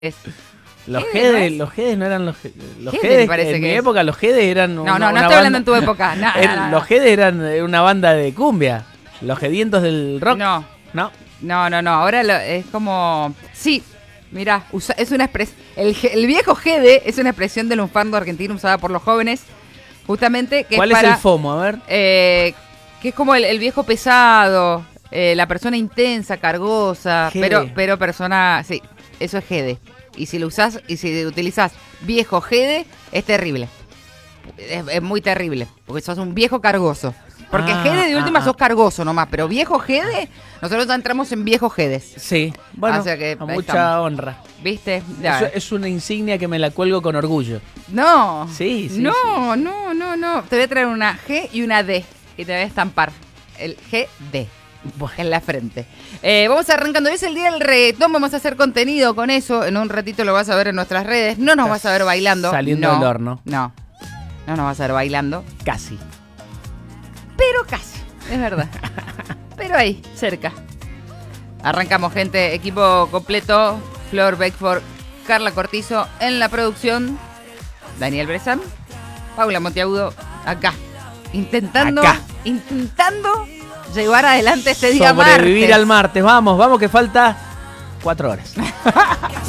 Los Gede, Gedes no eran los Gede Gedes. parece En que mi es. época los Gedes eran No, estoy hablando en tu época. Los Gedes eran una banda de cumbia. Los Gedientos del rock. No. No. Ahora es como... Sí, mirá, es una expresión... El viejo Gede es una expresión del lunfardo argentino usada por los jóvenes, justamente, que ¿Cuál es el FOMO? A ver. Que es como el viejo pesado, la persona intensa, cargosa, pero persona... Sí, eso es Gede. Y si lo usás, y si utilizás viejo Gede, es terrible. Es muy terrible, porque sos un viejo cargoso. Porque Gede de última sos cargoso nomás, pero viejo Gede, nosotros entramos en viejos Gedes. Sí, bueno, o sea que a mucha honra. ¿Viste? Es una insignia que me la cuelgo con orgullo. No. Sí. No. Te voy a traer una G y una D y te voy a estampar el GD en la frente. Vamos arrancando. Hoy es el día del reggaetón, vamos a hacer contenido con eso. En un ratito lo vas a ver en nuestras redes. No nos vas a ver bailando. Saliendo del horno. No nos vas a ver bailando. Casi. Pero casi, es verdad. Pero ahí, cerca. Arrancamos, gente. Equipo completo. Flor Beckford, Carla Cortizo en la producción. Daniel Brezán, Paula Monteagudo acá. Intentando llevar adelante este día martes. Sobrevivir al martes. Vamos, que falta 4 horas.